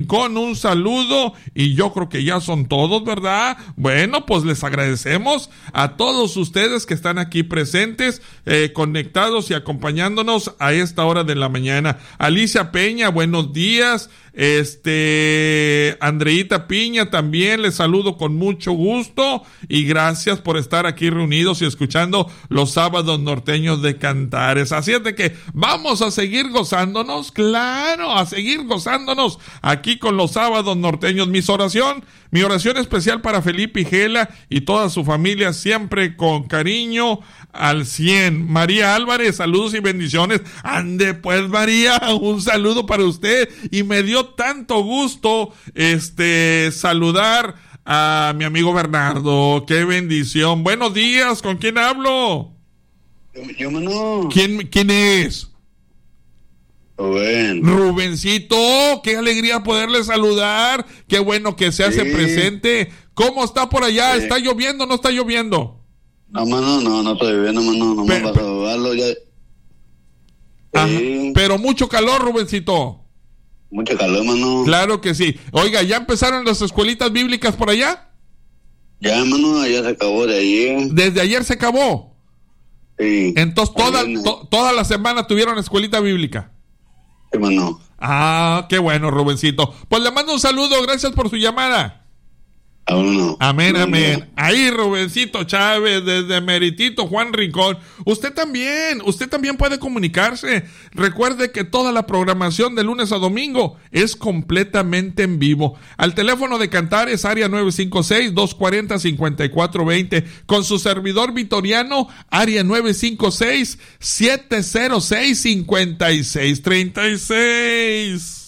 Rincón, un saludo, y yo creo que ya son todos, ¿verdad? Bueno, pues les agradecemos a todos ustedes que están aquí presentes, conectados y acompañándonos a esta hora de la mañana. Alicia Peña, buenos días. Andreita Piña también, les saludo con mucho gusto y gracias por estar aquí reunidos y escuchando los sábados norteños de Cantares. Así es de que vamos a seguir gozándonos, claro, a seguir gozándonos aquí con los sábados norteños. Mi oración especial para Felipe Igela y toda su familia, siempre con cariño al 100. María Álvarez, saludos y bendiciones. Ande pues, María, un saludo para usted, y me dio tanto gusto saludar a mi amigo Bernardo. Qué bendición. Buenos días, ¿con quién hablo? Yo, mano. ¿Quién es? Rubén. Rubencito, qué alegría poderle saludar. Qué bueno que se hace presente. ¿Cómo está por allá? ¿Está lloviendo o no está lloviendo? No, mano, no está lloviendo, mano. No me va a saludarlo ya. Pero mucho calor, Rubencito. Mucho calor, mano. Claro que sí. Oiga, ¿ya empezaron las escuelitas bíblicas por allá? Ya, mano, ya se acabó de ayer. ¿Desde ayer se acabó? Sí. Entonces, toda la semana tuvieron escuelita bíblica. Sí, mano. Ah, qué bueno, Rubencito. Pues le mando un saludo, gracias por su llamada. Amén, amén. Ahí Rubencito Chávez, desde Meritito Juan Rincón. Usted también puede comunicarse. Recuerde que toda la programación de lunes a domingo es completamente en vivo. Al teléfono de Cantares, área 956-240-5420. Con su servidor vitoriano, área 956-706-5636.